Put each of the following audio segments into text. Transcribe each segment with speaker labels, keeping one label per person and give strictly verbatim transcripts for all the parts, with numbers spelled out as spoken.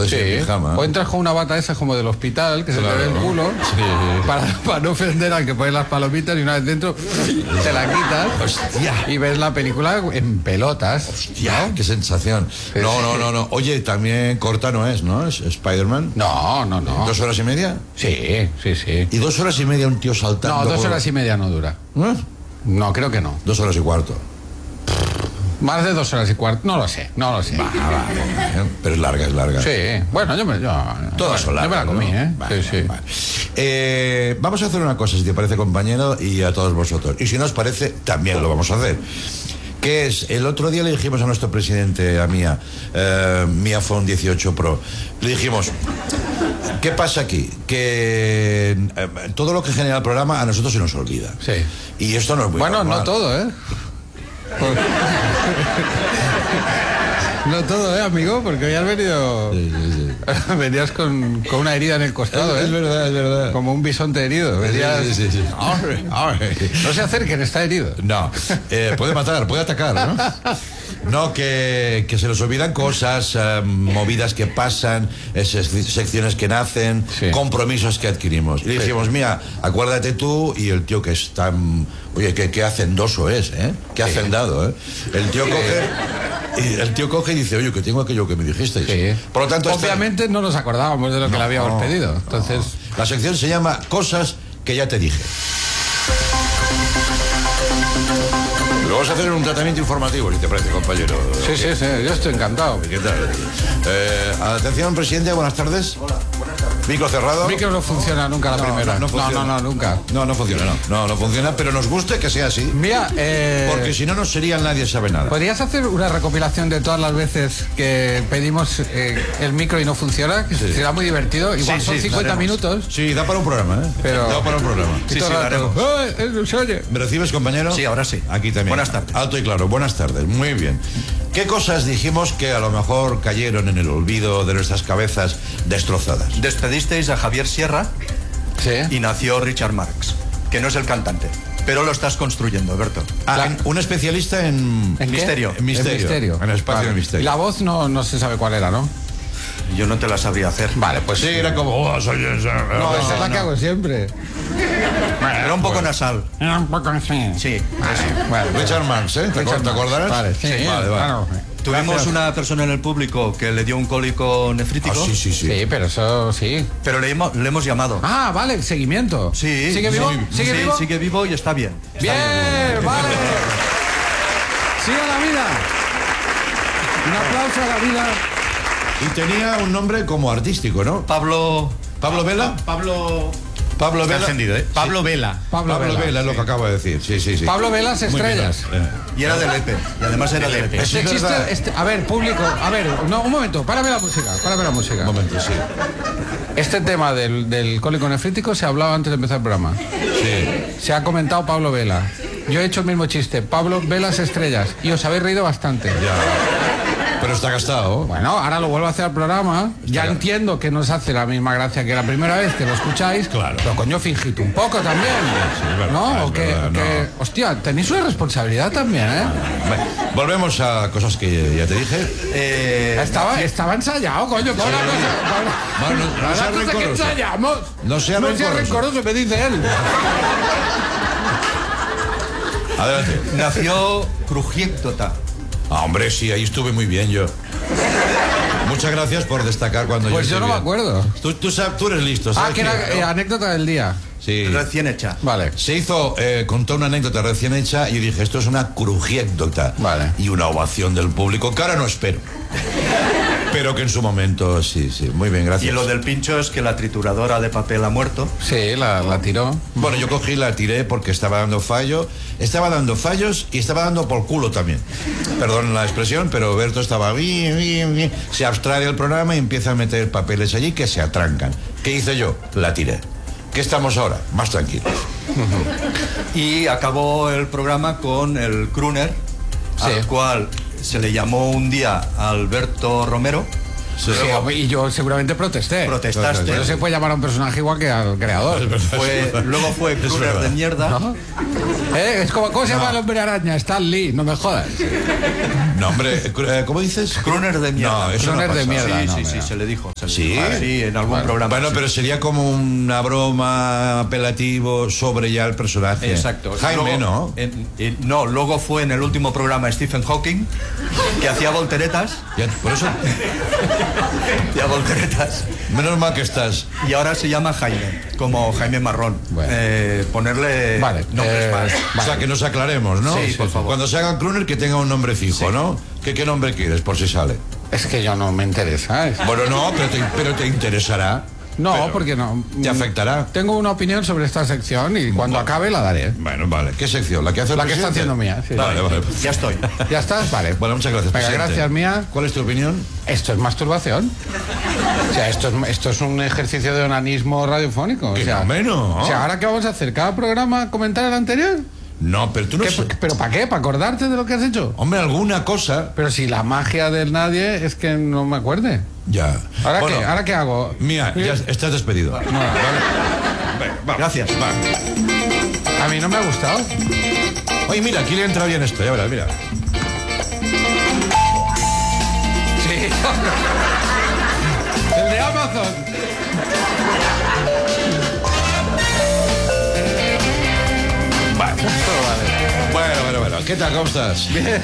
Speaker 1: puedes
Speaker 2: Sí.
Speaker 1: ir en pijama.
Speaker 2: O entras con una bata esa como del hospital, que
Speaker 1: Claro.
Speaker 2: se te ve el culo,
Speaker 1: Sí.
Speaker 2: para, para no ofender al que pone las palomitas, y una vez dentro te la quitas.
Speaker 1: Hostia.
Speaker 2: Y ves la película en pelotas.
Speaker 1: Ya, qué sensación.
Speaker 2: Sí,
Speaker 1: No,
Speaker 2: sí.
Speaker 1: no, no, no. Oye, también corta no es, ¿no? Es Spider-Man.
Speaker 2: No, no, no.
Speaker 1: ¿Dos horas y media?
Speaker 2: Sí, sí, sí.
Speaker 1: ¿Y dos horas y media un tío saltando?
Speaker 2: No, dos
Speaker 1: por-
Speaker 2: horas y media no dura.
Speaker 1: ¿Eh?
Speaker 2: No, creo que no.
Speaker 1: Dos horas y cuarto.
Speaker 2: Más de dos horas y cuarto. No lo sé, no lo sé.
Speaker 1: Ah, vale. ¿eh? Pero es larga, es larga.
Speaker 2: Sí, bueno, yo me, yo,
Speaker 1: Todas son
Speaker 2: yo me la
Speaker 1: largas,
Speaker 2: comí,
Speaker 1: ¿no?
Speaker 2: ¿eh?
Speaker 1: Vale,
Speaker 2: sí, sí.
Speaker 1: vale. Eh, vamos a hacer una cosa, si te parece, compañero, y a todos vosotros. Y si no os parece, también lo vamos a hacer. Que es, el otro día le dijimos a nuestro presidente, a Mía, eh, Mía Phone dieciocho Pro, le dijimos, ¿qué pasa aquí? Que eh, todo lo que genera el programa a nosotros se nos olvida.
Speaker 2: Sí.
Speaker 1: Y esto no es muy
Speaker 2: Bueno,
Speaker 1: normal.
Speaker 2: no todo, ¿eh? No todo, ¿eh, amigo? Porque hoy has venido...
Speaker 1: Sí, sí, sí.
Speaker 2: Venías con, con una herida en el costado,
Speaker 1: Es
Speaker 2: ¿eh?
Speaker 1: verdad, es verdad.
Speaker 2: Como un bisonte herido. Venías...
Speaker 1: Sí, sí, sí, sí. Arre, arre.
Speaker 2: No se acerquen, está herido.
Speaker 1: No, eh, puede matar, puede atacar, ¿no? No, que, que se nos olvidan cosas, eh, movidas que pasan, eh, sec- secciones que nacen,
Speaker 2: Sí.
Speaker 1: compromisos que adquirimos. Y le dijimos, mira, acuérdate tú, y el tío que es tan... Oye, qué, qué hacendoso es, ¿eh? Qué hacendado, ¿eh? El tío coge... Y el tío coge y dice, oye, que tengo aquello que me dijisteis.
Speaker 2: Sí.
Speaker 1: Por lo tanto, esta-
Speaker 2: Obviamente no nos acordábamos de lo que
Speaker 1: No,
Speaker 2: le habíamos
Speaker 1: no,
Speaker 2: pedido. Entonces...
Speaker 1: la sección se llama Cosas que ya te dije. Lo vamos a hacer en un tratamiento informativo, si te parece, compañero.
Speaker 2: Sí, sí, sí, yo estoy encantado.
Speaker 1: ¿Qué tal? Eh, atención, presidente, buenas tardes. Hola, buenas tardes. Micro cerrado.
Speaker 2: Micro no funciona nunca la
Speaker 1: No,
Speaker 2: primera.
Speaker 1: no, no funciona.
Speaker 2: no, no, nunca.
Speaker 1: No, no funciona, no. No, no funciona, pero nos gusta que sea así.
Speaker 2: Mira, eh,
Speaker 1: Porque si no, no sería Nadie Sabe Nada.
Speaker 2: ¿podrías hacer una recopilación de todas las veces que pedimos eh, el micro y no funciona? Que
Speaker 1: Sí.
Speaker 2: será muy divertido. Igual
Speaker 3: Sí,
Speaker 2: son
Speaker 3: sí,
Speaker 2: cincuenta
Speaker 3: lo haremos.
Speaker 2: minutos.
Speaker 1: Sí, da para un programa, ¿eh?
Speaker 2: Pero-
Speaker 1: Da para un programa.
Speaker 2: Y
Speaker 3: Sí,
Speaker 2: todo
Speaker 3: sí,
Speaker 2: el
Speaker 3: lo
Speaker 2: rato,
Speaker 3: haremos.
Speaker 2: "Eh, eh, se oye".
Speaker 1: ¿Me recibes, compañero?
Speaker 3: Sí, ahora sí.
Speaker 1: Aquí también.
Speaker 3: Buenas tardes.
Speaker 1: Alto y claro, buenas tardes. Muy bien. ¿Qué cosas dijimos que a lo mejor cayeron en el olvido de nuestras cabezas destrozadas?
Speaker 3: Despedisteis a Javier Sierra
Speaker 2: Sí.
Speaker 3: y nació Richard Marx, que no es el cantante, pero lo estás construyendo, Berto.
Speaker 1: Ah,
Speaker 2: La-
Speaker 1: en- un especialista en...
Speaker 2: ¿En qué?
Speaker 3: Misterio.
Speaker 1: En misterio.
Speaker 2: En misterio.
Speaker 1: En el espacio
Speaker 2: Vale.
Speaker 1: de misterio.
Speaker 2: Y la voz no, no se sabe cuál era, ¿no?
Speaker 3: Yo no te la sabría hacer.
Speaker 2: Vale, pues
Speaker 1: Sí, era como... oh, soy-
Speaker 2: No, esa es la que hago siempre.
Speaker 3: Era un poco nasal.
Speaker 2: Era un poco así.
Speaker 3: Sí.
Speaker 2: Bueno,
Speaker 1: Richard Marx, ¿eh? ¿Te,
Speaker 2: Richard
Speaker 1: te acordarás?
Speaker 2: Vale, sí,
Speaker 1: vale, vale.
Speaker 2: claro.
Speaker 3: Tuvimos
Speaker 1: Gracias.
Speaker 3: una persona en el público que le dio un cólico
Speaker 1: Ah,
Speaker 3: nefrítico,
Speaker 1: sí, sí, sí.
Speaker 2: Sí, pero eso sí.
Speaker 3: pero le, hemos- le hemos llamado.
Speaker 2: Ah, vale, seguimiento.
Speaker 3: Sí.
Speaker 2: ¿Sigue vivo?
Speaker 3: Sí,
Speaker 2: ¿Sigue
Speaker 3: sí,
Speaker 2: vivo?
Speaker 3: sigue vivo y está bien. Está
Speaker 2: Bien, vale. Siga la vida. Un aplauso a la vida.
Speaker 1: Y tenía un nombre como artístico, ¿no?
Speaker 3: Pablo...
Speaker 1: ¿Pablo Vela?
Speaker 3: Pablo...
Speaker 1: Pablo
Speaker 3: Está
Speaker 1: Vela.
Speaker 3: encendido, ¿eh? Pablo Vela.
Speaker 2: Pablo,
Speaker 1: Pablo
Speaker 2: Vela.
Speaker 1: Vela es lo que acabo de decir. Sí, sí, sí.
Speaker 2: Pablo Velas
Speaker 1: Muy bien.
Speaker 2: Estrellas.
Speaker 1: Eh.
Speaker 3: Y era de Lepe. Y además era de Lepe.
Speaker 1: Eso
Speaker 2: Este
Speaker 1: es verdad.
Speaker 2: chiste, este- a ver, público, a ver, no, un momento, párame la música, párame la música.
Speaker 1: Un momento, sí.
Speaker 2: Este tema del, del cólico nefrítico se ha hablado antes de empezar el programa.
Speaker 1: Sí.
Speaker 2: Se ha comentado Pablo Vela. Yo he hecho el mismo chiste, Pablo Velas Estrellas, y os habéis reído bastante.
Speaker 1: Ya. Pero está gastado.
Speaker 2: Bueno, ahora lo vuelvo a hacer al programa. Ya
Speaker 1: Está-
Speaker 2: entiendo que nos hace la misma gracia que la primera vez que lo escucháis.
Speaker 1: Claro.
Speaker 2: Pero coño, fingid un poco también.
Speaker 1: es verdad,
Speaker 2: ¿No?
Speaker 1: es
Speaker 2: O que,
Speaker 1: verdad,
Speaker 2: o que-
Speaker 1: no.
Speaker 2: hostia, tenéis una responsabilidad también, ¿eh?
Speaker 1: Bueno, volvemos a cosas que ya te dije.
Speaker 3: Eh,
Speaker 2: Estaba, estaba ensayado, coño. Con una cosa, con
Speaker 1: Bueno, no
Speaker 2: una
Speaker 1: sea
Speaker 2: cosa que
Speaker 1: rencoroso.
Speaker 2: ensayamos.
Speaker 1: No sea rencoroso.
Speaker 2: rencoroso, me dice él.
Speaker 1: Adelante.
Speaker 3: nació Crujiéctota.
Speaker 1: Ah, hombre, sí, ahí estuve muy bien yo. Muchas gracias por destacar cuando
Speaker 2: Pues
Speaker 1: yo
Speaker 2: yo no
Speaker 1: estoy
Speaker 2: me
Speaker 1: bien.
Speaker 2: acuerdo.
Speaker 1: Tú, tú, sabes- tú eres listo,
Speaker 2: Ah,
Speaker 1: ¿sabes?
Speaker 2: que era
Speaker 1: quién,
Speaker 2: eh,
Speaker 1: no?
Speaker 2: anécdota del día.
Speaker 1: Sí.
Speaker 3: Recién hecha.
Speaker 2: Vale.
Speaker 1: Se hizo, eh, contó una anécdota recién hecha y yo dije, esto es una crujiéndota.
Speaker 2: Vale.
Speaker 1: Y una ovación del público, que ahora no espero. Pero que en su momento, sí, sí. Muy bien,
Speaker 3: Y
Speaker 1: gracias.
Speaker 3: lo del pincho es que la trituradora de papel ha muerto.
Speaker 2: Sí, la, la tiró.
Speaker 1: Bueno, yo cogí, la tiré porque estaba dando fallo. Estaba dando fallos y estaba dando por culo también. Perdón la expresión, pero Berto estaba bien, bien, bien. Se abstrae del programa y empieza a meter papeles allí que se atrancan. ¿Qué hice yo? La tiré. ¿Qué estamos ahora? Más tranquilos.
Speaker 3: Y acabó el programa con el crooner,
Speaker 2: Sí.
Speaker 3: al cual se le llamó un día a Alberto Romero.
Speaker 2: Sí, y yo seguramente protesté.
Speaker 3: Protestaste.
Speaker 2: Pero se puede llamar a un personaje igual que al creador.
Speaker 3: Fue, luego fue
Speaker 1: Es
Speaker 3: crooner
Speaker 1: verdad.
Speaker 3: de mierda.
Speaker 2: ¿No? ¿Eh? Es como, ¿cómo se llama el hombre araña? Stan Lee, no me jodas.
Speaker 1: No, hombre, eh, ¿cómo dices?
Speaker 3: Crooner de mierda.
Speaker 1: No, eso no
Speaker 2: Crooner de
Speaker 1: pasa.
Speaker 2: mierda.
Speaker 3: Sí,
Speaker 2: no,
Speaker 3: sí,
Speaker 2: mira.
Speaker 3: sí, se le dijo. Se
Speaker 1: Sí.
Speaker 3: Sí, en algún
Speaker 2: Bueno,
Speaker 3: programa.
Speaker 1: Bueno,
Speaker 3: sí.
Speaker 1: pero sería como una broma apelativo sobre ya el personaje.
Speaker 3: Exacto.
Speaker 1: Jaime,
Speaker 3: Luego,
Speaker 1: ¿no?
Speaker 3: en- en- no, luego fue en el último programa Stephen Hawking, que hacía volteretas.
Speaker 1: Ya, por eso,
Speaker 3: Hacía volteretas.
Speaker 1: menos mal que estás.
Speaker 3: Y ahora se llama Jaime, como Jaime Marrón.
Speaker 2: Bueno.
Speaker 3: Eh, ponerle
Speaker 2: Vale,
Speaker 3: nombres
Speaker 2: eh,
Speaker 3: más.
Speaker 1: O sea, que nos aclaremos, ¿no?
Speaker 3: Sí, por favor.
Speaker 1: Cuando se haga crooner, que tenga un nombre fijo,
Speaker 3: Sí.
Speaker 1: ¿no? ¿Qué, ¿Qué nombre quieres, por si sale?
Speaker 2: Es que yo no me interesa. es-
Speaker 1: Bueno, no, pero te, pero te interesará.
Speaker 2: No,
Speaker 1: Pero
Speaker 2: porque no.
Speaker 1: ¿Te afectará?
Speaker 2: Tengo una opinión sobre esta sección y cuando acabe la daré.
Speaker 1: Bueno, vale. ¿Qué sección? ¿La que hace el
Speaker 2: La que está
Speaker 1: presidente?
Speaker 2: haciendo mía, sí.
Speaker 1: Vale, vale.
Speaker 3: Ya estoy.
Speaker 2: ¿Ya estás? Vale.
Speaker 1: Bueno, muchas gracias,
Speaker 2: Venga,
Speaker 1: presidente.
Speaker 2: gracias, Mía.
Speaker 1: ¿Cuál es tu opinión?
Speaker 2: Esto es masturbación. O sea, esto es, esto es un ejercicio de onanismo radiofónico. O
Speaker 1: Que
Speaker 2: sea,
Speaker 1: no, hombre, no.
Speaker 2: O sea, ¿ahora qué vamos a hacer? ¿Cada programa comentar el anterior?
Speaker 1: No, pero tú no
Speaker 2: ¿Qué-
Speaker 1: sé-
Speaker 2: ¿Pero para qué? ¿Para acordarte de lo que has hecho?
Speaker 1: Hombre, alguna cosa.
Speaker 2: Pero si la magia del nadie es que no me acuerde.
Speaker 1: Ya.
Speaker 2: ¿Ahora
Speaker 1: Bueno,
Speaker 2: qué? ¿Ahora qué hago?
Speaker 1: Mía, ya estás despedido.
Speaker 2: No,
Speaker 3: Gracias.
Speaker 2: a mí no me ha gustado.
Speaker 1: Oye, mira, aquí le entra bien esto, ya verás, mira.
Speaker 2: Sí. El de Amazon.
Speaker 1: Vale. Bueno, bueno, bueno. ¿Qué tal? ¿Cómo estás?
Speaker 2: Bien.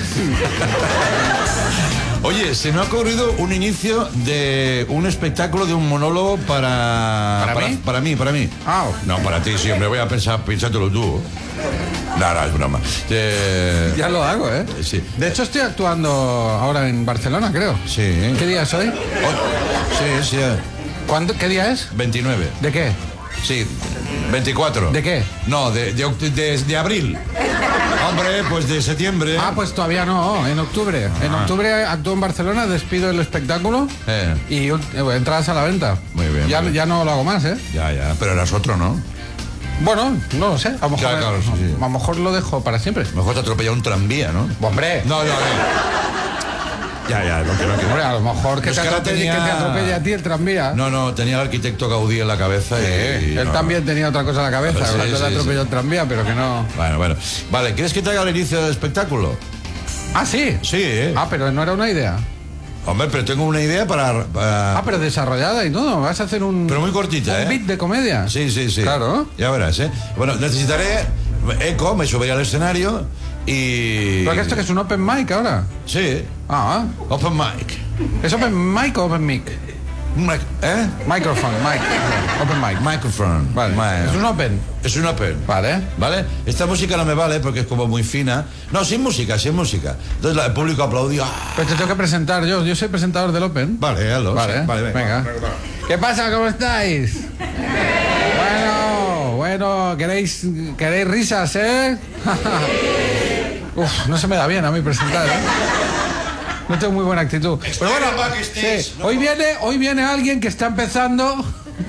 Speaker 1: Oye, se me ha ocurrido un inicio de un espectáculo, de un monólogo para...
Speaker 2: ¿Para mí?
Speaker 1: Para mí, para mí.
Speaker 2: Ah.
Speaker 1: No, para ti, sí, hombre, voy a pensar, piénsatelo tú. No, no, es broma. Eh,
Speaker 2: Ya lo hago, ¿eh?
Speaker 1: Sí.
Speaker 2: De hecho, estoy actuando ahora en Barcelona, creo.
Speaker 1: Sí.
Speaker 2: ¿Qué día es hoy?
Speaker 1: Oh, sí, sí.
Speaker 2: ¿Cuándo? ¿Qué día es?
Speaker 1: veintinueve.
Speaker 2: ¿De qué?
Speaker 1: Sí, veinticuatro.
Speaker 2: ¿De qué?
Speaker 1: No, de, de, oct- de- de abril. Hombre, pues de septiembre.
Speaker 2: Ah, pues todavía no, en octubre. En
Speaker 1: Ah.
Speaker 2: octubre actúo en Barcelona, despido el espectáculo
Speaker 1: Eh.
Speaker 2: y eh, entradas a la venta.
Speaker 1: Muy bien,
Speaker 2: Ya,
Speaker 1: muy bien.
Speaker 2: ya no lo hago más, ¿eh?
Speaker 1: Ya, ya, pero eras otro, ¿no?
Speaker 2: Bueno, no lo sé. A lo mejor,
Speaker 1: Claro, claro, sí, sí.
Speaker 2: a lo mejor lo dejo para siempre.
Speaker 1: Mejor te atropella un tranvía, ¿no?
Speaker 2: Hombre,
Speaker 1: No, no, no. Ya, ya, no quiero que...
Speaker 2: hombre, a lo mejor que,
Speaker 1: Es
Speaker 2: te
Speaker 1: que ahora
Speaker 2: atropelle,
Speaker 1: tenía-
Speaker 2: que te atropelle a ti el tranvía.
Speaker 1: No, no, tenía el arquitecto Gaudí en la cabeza y... y
Speaker 2: Él
Speaker 1: no.
Speaker 2: también tenía otra cosa en la cabeza,
Speaker 1: Sí,
Speaker 2: hablando
Speaker 1: sí,
Speaker 2: de atropello
Speaker 1: sí.
Speaker 2: el tranvía, pero que no.
Speaker 1: Bueno, bueno. Vale, ¿quieres que te haga el inicio del espectáculo?
Speaker 2: Ah, sí.
Speaker 1: Sí, ¿eh?
Speaker 2: Ah, pero no era una idea.
Speaker 1: Hombre, pero tengo una idea para... para-
Speaker 2: Ah, pero desarrollada y todo. Vas a hacer un.
Speaker 1: Pero muy cortita,
Speaker 2: un
Speaker 1: ¿eh?
Speaker 2: beat de comedia.
Speaker 1: Sí, sí, sí.
Speaker 2: Claro.
Speaker 1: Ya verás, ¿eh? Bueno, necesitaré eco, me subiré al escenario y...
Speaker 2: ¿Pero que esto que es un open mic ahora?
Speaker 1: Sí,
Speaker 2: Ah,
Speaker 1: open mic.
Speaker 2: ¿es open mic o open mic?
Speaker 1: Mic- ¿Eh?
Speaker 2: Microphone, mic. Open mic.
Speaker 1: Microphone.
Speaker 2: Vale.
Speaker 1: Mi-
Speaker 2: Es un open.
Speaker 1: Es un open.
Speaker 2: Vale.
Speaker 1: ¿Vale? Esta música no me vale porque es como muy fina. No, sin música, sin música. Entonces la- el público aplaudió. ¡Ah!
Speaker 2: Pero te tengo que presentar yo. Yo soy presentador del open.
Speaker 1: Vale, hazlo.
Speaker 2: Vale,
Speaker 1: sí. Vale,
Speaker 2: venga. ¿Qué pasa? ¿Cómo estáis? Bueno, bueno, ¿queréis, queréis risas, eh? Uf, no se me da bien a mí presentar, ¿eh? No tengo muy buena actitud. Pero bueno,
Speaker 1: en backstage,
Speaker 2: sí,
Speaker 1: ¿no?
Speaker 2: hoy viene, hoy viene alguien que está empezando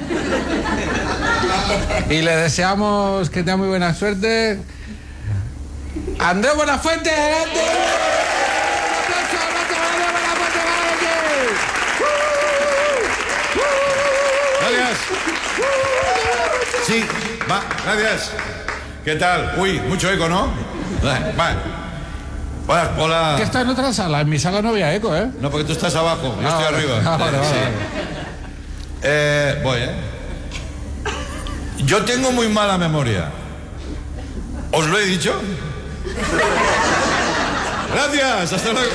Speaker 2: y le deseamos que tenga muy buena suerte. Andrés Buenafuente, adelante. Un aplauso, un aplauso, Andrés Buenafuente, adelante.
Speaker 1: Gracias. Sí, va, gracias. ¿Qué tal? Uy, mucho eco, ¿no? Vale. Hola, hola.
Speaker 2: Que está en otra sala, en mi sala no había eco, ¿eh?
Speaker 1: No, porque tú estás abajo, yo
Speaker 2: Ah,
Speaker 1: estoy
Speaker 2: vale.
Speaker 1: arriba.
Speaker 2: Ah, vale, vale,
Speaker 1: Sí.
Speaker 2: vale.
Speaker 1: Eh, voy, ¿eh? Yo tengo muy mala memoria. ¿Os lo he dicho? Gracias, hasta luego.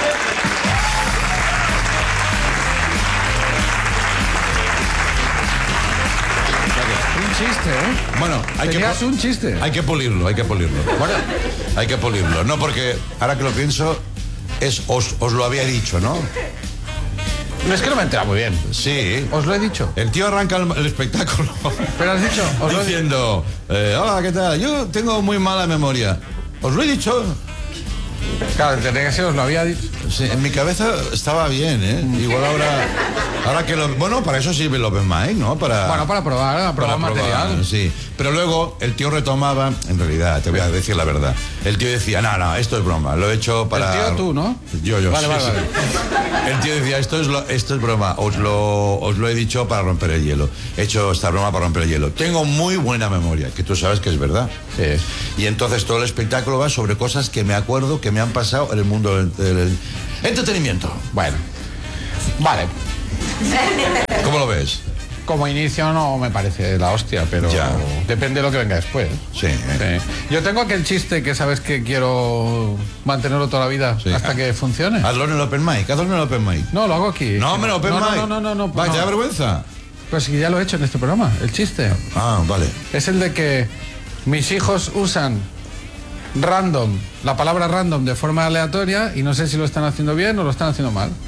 Speaker 2: Un chiste, ¿eh?
Speaker 1: Bueno, hay que,
Speaker 2: Tenías
Speaker 1: po-
Speaker 2: un chiste.
Speaker 1: hay que pulirlo, hay que pulirlo. Bueno, hay que pulirlo. No, porque ahora que lo pienso, es os, os lo había dicho, ¿no?
Speaker 2: No es que no me he enterado muy bien.
Speaker 1: Sí.
Speaker 2: Os lo he dicho.
Speaker 1: El tío arranca el, el espectáculo
Speaker 2: Pero has dicho, os lo he dicho.
Speaker 1: diciendo, eh, hola, ¿qué tal? Yo tengo muy mala memoria. ¿Os lo he dicho?
Speaker 2: Claro, tendría que ser, os lo había dicho.
Speaker 1: Sí, en mi cabeza estaba bien, ¿eh? Igual ahora, ahora que lo... Bueno, para eso sirve el Open Mic, ¿no? Para,
Speaker 2: Bueno, para probar, para probar
Speaker 1: para
Speaker 2: material.
Speaker 1: probar, sí. Pero luego el tío retomaba, en realidad, te voy a decir la verdad. El tío decía, no, no, esto es broma, lo he hecho para...
Speaker 2: El tío tú, ¿no?
Speaker 1: Yo, yo.
Speaker 2: Vale,
Speaker 1: sí,
Speaker 2: vale,
Speaker 1: sí.
Speaker 2: vale.
Speaker 1: El tío decía, esto es, lo- esto es broma, os lo, os lo he dicho para romper el hielo. He hecho esta broma para romper el hielo. Tengo muy buena memoria, que tú sabes que es verdad.
Speaker 2: Sí.
Speaker 1: Y entonces todo el espectáculo va sobre cosas que me acuerdo que me han pasado en el mundo del, del entretenimiento.
Speaker 2: Bueno. Vale.
Speaker 1: ¿Cómo lo ves?
Speaker 2: Como inicio no me parece la hostia, pero
Speaker 1: ya.
Speaker 2: Depende de lo que venga después.
Speaker 1: Sí, ¿eh?
Speaker 2: Sí. Yo tengo aquel chiste que sabes que quiero mantenerlo toda la vida sí. hasta ah. que funcione.
Speaker 1: Hazlo en el Open Mic, hazlo en el Open Mic.
Speaker 2: No, lo hago aquí.
Speaker 1: No, hombre, Open
Speaker 2: no,
Speaker 1: Mic.
Speaker 2: No, no, no, no.
Speaker 1: Vaya,
Speaker 2: no.
Speaker 1: ¿te da vergüenza?
Speaker 2: Pues sí, ya lo he hecho en este programa, el chiste.
Speaker 1: Ah, vale.
Speaker 2: Es el de que mis hijos usan random, la palabra random de forma aleatoria y no sé si lo están haciendo bien o lo están haciendo mal.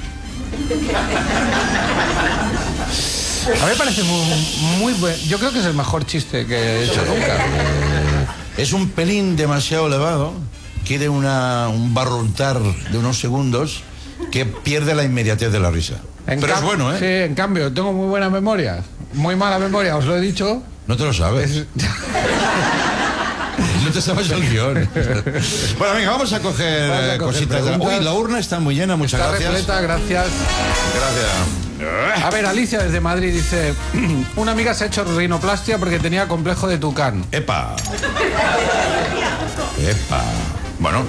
Speaker 2: A mí me parece muy, muy buen. Yo creo que es el mejor chiste que he hecho nunca.
Speaker 1: Es un pelín demasiado elevado, quiere una, un barruntar de unos segundos que pierde la inmediatez de la risa.
Speaker 2: En
Speaker 1: Pero es bueno, ¿eh?
Speaker 2: Sí, en cambio, tengo muy buena memoria. Muy mala memoria, os lo he dicho.
Speaker 1: No te lo sabes. Es... No te sabes el guión. Bueno, venga, vamos a coger, vamos a coger cositas. Preguntas. Uy, la urna está muy llena, muchas
Speaker 2: está
Speaker 1: gracias.
Speaker 2: Repleta, gracias.
Speaker 1: Gracias.
Speaker 2: A ver, Alicia desde Madrid dice: una amiga se ha hecho rinoplastia porque tenía complejo de tucán.
Speaker 1: Epa. Epa. Bueno.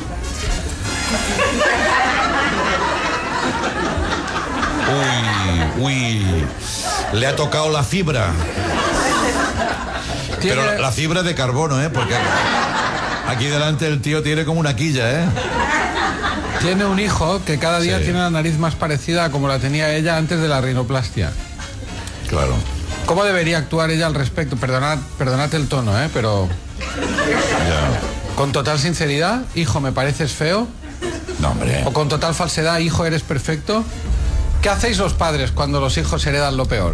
Speaker 1: Uy, uy. Le ha tocado la fibra.
Speaker 2: ¿Tiene...
Speaker 1: Pero la fibra de carbono, ¿eh? Porque aquí delante el tío tiene como una quilla, ¿eh?
Speaker 2: Tiene un hijo que cada día
Speaker 1: sí.
Speaker 2: tiene la nariz más parecida a como la tenía ella antes de la rinoplastia.
Speaker 1: Claro.
Speaker 2: ¿Cómo debería actuar ella al respecto? Perdonad, perdonad el tono, ¿eh? Pero...
Speaker 1: Ya.
Speaker 2: Con total sinceridad, hijo, ¿me pareces feo?
Speaker 1: No, hombre.
Speaker 2: O con total falsedad, hijo, eres perfecto. ¿Qué hacéis los padres cuando los hijos heredan lo peor?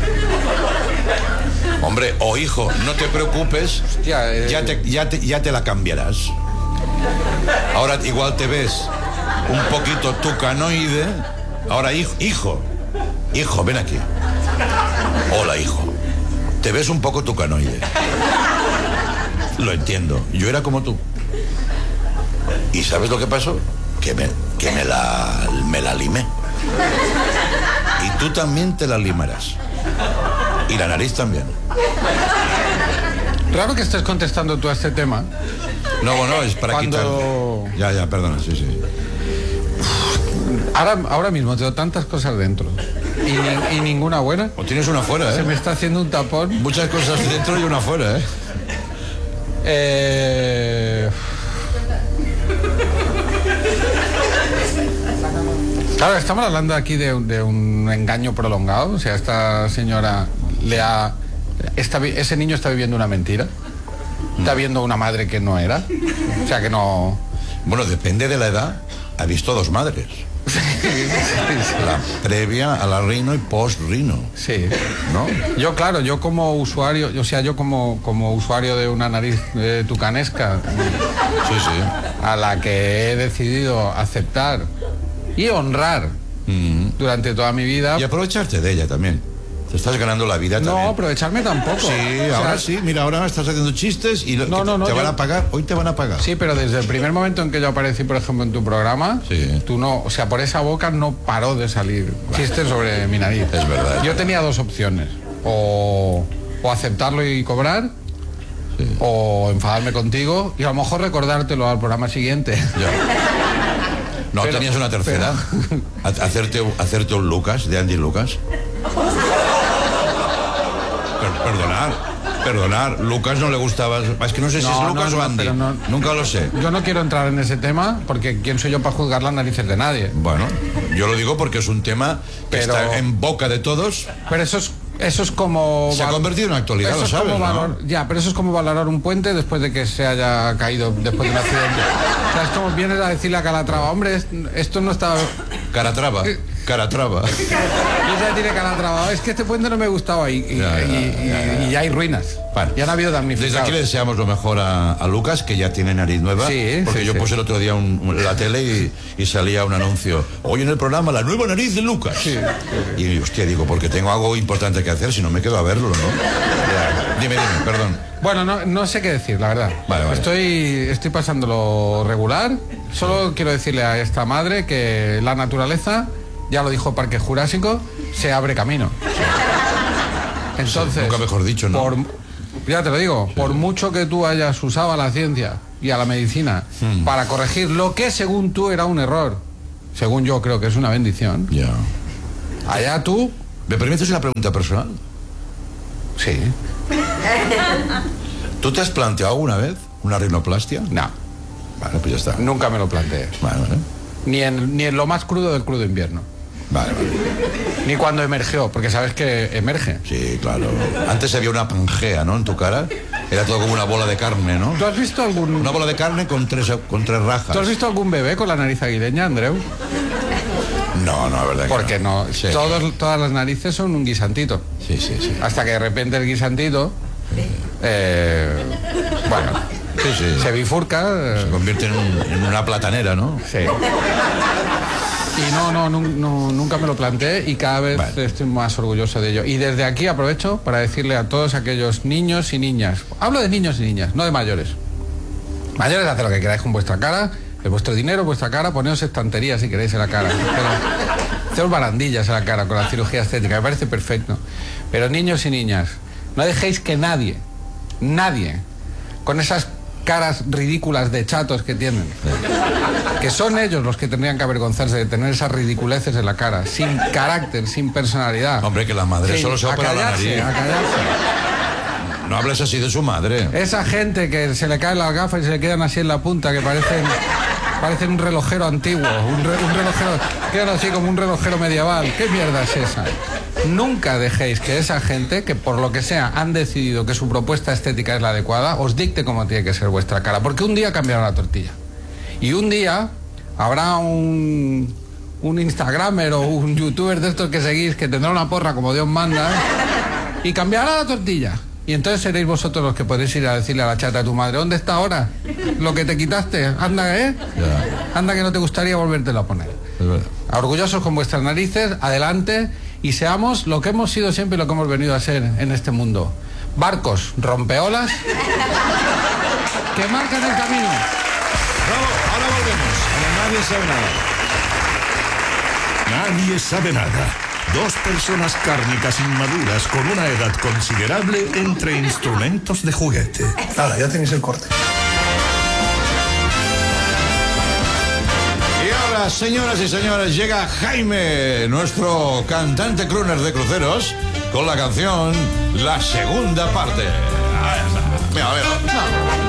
Speaker 1: Hombre, o hijo, no te preocupes.
Speaker 2: Hostia, eh...
Speaker 1: ya, te, ya, te, ya te la cambiarás. Ahora igual te ves un poquito tucanoide. Ahora, hijo, hijo, hijo, ven aquí. Hola, hijo. Te ves un poco tucanoide. Lo entiendo. Yo era como tú. ¿Y sabes lo que pasó? Que me, que me la, me la limé. Y tú también te la limarás. Y la nariz también.
Speaker 2: Raro que estés contestando tú a este tema.
Speaker 1: No, bueno, es para
Speaker 2: Cuando...
Speaker 1: quitar. Ya, ya, perdona, sí, sí.
Speaker 2: Ahora, ahora mismo tengo tantas cosas dentro y, ni, y ninguna buena.
Speaker 1: O tienes una fuera, ¿eh?
Speaker 2: Se me está haciendo un tapón.
Speaker 1: Muchas cosas dentro y una fuera, ¿eh?
Speaker 2: Eh... Claro, estamos hablando aquí de, de un engaño prolongado. O sea, esta señora le ha... Está, ese niño está viviendo una mentira. Está viendo una madre que no era. O sea, que no...
Speaker 1: Bueno, depende de la edad. Ha visto dos madres.
Speaker 2: Sí, sí, sí.
Speaker 1: La previa a la rino y post-rino.
Speaker 2: Sí.
Speaker 1: ¿No?
Speaker 2: Yo, claro, yo como usuario, o sea, yo como, como usuario de una nariz eh, tucanesca,
Speaker 1: sí, sí.
Speaker 2: a la que he decidido aceptar y honrar mm-hmm. durante toda mi vida.
Speaker 1: Y aprovecharte de ella también. Te estás ganando la vida también.
Speaker 2: No, aprovecharme tampoco.
Speaker 1: Sí,
Speaker 2: o sea,
Speaker 1: ahora sí. Mira, ahora estás haciendo chistes y lo,
Speaker 2: no, no, no,
Speaker 1: te van
Speaker 2: yo...
Speaker 1: a pagar. Hoy te van a pagar.
Speaker 2: Sí, pero desde el primer momento en que yo aparecí, por ejemplo, en tu programa,
Speaker 1: sí.
Speaker 2: tú no, o sea, por esa boca no paró de salir chistes sobre mi nariz.
Speaker 1: Es verdad.
Speaker 2: Yo
Speaker 1: es
Speaker 2: tenía
Speaker 1: verdad.
Speaker 2: dos opciones. O, o aceptarlo y cobrar, sí. o enfadarme contigo y a lo mejor recordártelo al programa siguiente.
Speaker 1: Ya. ¿No
Speaker 2: pero,
Speaker 1: tenías una tercera? Pero... ¿Hacerte, ¿Hacerte un Lucas, de Andy Lucas? Perdonar, perdonar. Lucas no le gustaba. Es que no sé si no, es Lucas no, no, o Andy. No, Nunca lo sé.
Speaker 2: Yo no quiero entrar en ese tema porque ¿quién soy yo para juzgar las narices de nadie?
Speaker 1: Bueno, yo lo digo porque es un tema que pero, está en boca de todos.
Speaker 2: Pero eso es, eso es como...
Speaker 1: Se ha convertido en actualidad,
Speaker 2: eso
Speaker 1: lo sabes,
Speaker 2: como
Speaker 1: ¿no?
Speaker 2: valor, ya, pero eso es como valorar un puente después de que se haya caído después de un accidente. O sea, es como vienes a decirle a Calatrava, hombre, esto no está...
Speaker 1: Caratrava. Caratrava.
Speaker 2: Y ella tiene Calatrava. Es que este puente no me gustaba y, y, ya, ya, y, ya, ya. y ya hay ruinas. Vale. Ya han habido damnificados.
Speaker 1: Desde aquí le deseamos lo mejor a, a Lucas, que ya tiene nariz nueva.
Speaker 2: Sí,
Speaker 1: porque
Speaker 2: sí,
Speaker 1: yo
Speaker 2: sí.
Speaker 1: puse el otro día un, un, la tele y, y salía un anuncio. Hoy en el programa, la nueva nariz de Lucas.
Speaker 2: Sí, sí.
Speaker 1: Y hostia, digo, porque tengo algo importante que hacer, si no me quedo a verlo, ¿no? Ya. Dime, dime, perdón.
Speaker 2: Bueno, no, no sé qué decir, la verdad.
Speaker 1: Vale, vale.
Speaker 2: Estoy, estoy pasándolo regular. Solo sí. quiero decirle a esta madre que la naturaleza, ya lo dijo Parque Jurásico, se abre camino. Sí. Entonces,
Speaker 1: sí, nunca mejor dicho, ¿no?
Speaker 2: Por, ya te lo digo, sí. por mucho que tú hayas usado a la ciencia y a la medicina hmm. para corregir lo que según tú era un error, según yo creo que es una bendición,
Speaker 1: yeah.
Speaker 2: allá tú
Speaker 1: ¿Me permites una pregunta personal?
Speaker 2: Sí.
Speaker 1: ¿Tú te has planteado alguna vez una rinoplastia?
Speaker 2: No.
Speaker 1: Vale, pues ya está.
Speaker 2: Nunca me lo planteé.
Speaker 1: Vale, vale.
Speaker 2: Ni en, ni en lo más crudo del crudo invierno.
Speaker 1: Vale, vale.
Speaker 2: Ni cuando emergió, porque sabes que emerge.
Speaker 1: Sí, claro. Antes había una pangea, ¿no? En tu cara. Era todo como una bola de carne, ¿no?
Speaker 2: ¿Tú has visto algún...
Speaker 1: Una bola de carne con tres, con tres rajas.
Speaker 2: ¿Tú has visto algún bebé con la nariz aguileña, Andreu?
Speaker 1: No, no, la verdad que
Speaker 2: Porque no.
Speaker 1: Sí.
Speaker 2: Todos, todas las narices son un guisantito.
Speaker 1: Sí, sí, sí.
Speaker 2: Hasta que de repente el guisantito... Eh, bueno,
Speaker 1: Sí, sí.
Speaker 2: se bifurca. eh,
Speaker 1: Se convierte en, un- en una platanera, ¿no?
Speaker 2: Sí. Y no, no, nu- no, nunca me lo planteé y cada vez
Speaker 1: Vale.
Speaker 2: estoy más orgulloso de ello. Y desde aquí aprovecho para decirle a todos aquellos niños y niñas, hablo de niños y niñas, no de mayores. Mayores, haced lo que queráis con vuestra cara, es vuestro dinero, vuestra cara, poneos estanterías si queréis en la cara. Pero, haceos barandillas en la cara con la cirugía estética, me parece perfecto. Pero niños y niñas, no dejéis que nadie, nadie, con esas caras ridículas de chatos que tienen, que son ellos los que tendrían que avergonzarse de tener esas ridiculeces en la cara, sin carácter, sin personalidad.
Speaker 1: Hombre, que la madre
Speaker 2: Sí,
Speaker 1: solo se
Speaker 2: a
Speaker 1: opera la
Speaker 2: callarse,
Speaker 1: nariz.
Speaker 2: a callarse.
Speaker 1: No hables así de su madre.
Speaker 2: Esa gente que se le caen las gafas y se le quedan así en la punta, que parecen parecen un relojero antiguo, un, re- un relojero, quedan así como un relojero medieval. ¿Qué mierda es esa? Nunca dejéis que esa gente, que por lo que sea han decidido que su propuesta estética es la adecuada, os dicte cómo tiene que ser vuestra cara, porque un día cambiará la tortilla. Y un día habrá un, un Instagramer o un youtuber de estos que seguís que tendrá una porra como Dios manda, ¿eh? Y cambiará la tortilla. Y entonces seréis vosotros los que podéis ir a decirle a la chata de tu madre, ¿dónde está ahora? Lo que te quitaste, anda, ¿eh?
Speaker 1: Ya.
Speaker 2: Anda que no te gustaría volvértelo a poner.
Speaker 1: Es verdad.
Speaker 2: Orgullosos con vuestras narices, adelante, y seamos lo que hemos sido siempre y lo que hemos venido a ser en este mundo. Barcos, rompeolas, que marcan el camino.
Speaker 1: Bravo, ahora volvemos. Nadie sabe nada.
Speaker 4: Nadie sabe nada. Dos personas cárnicas inmaduras con una edad considerable entre instrumentos de juguete.
Speaker 3: Ahora, ya tenéis el corte.
Speaker 1: Y ahora, señoras y señores, llega Jaime, nuestro cantante crooner de cruceros, con la canción La Segunda Parte. Ahí está. Mira, mira.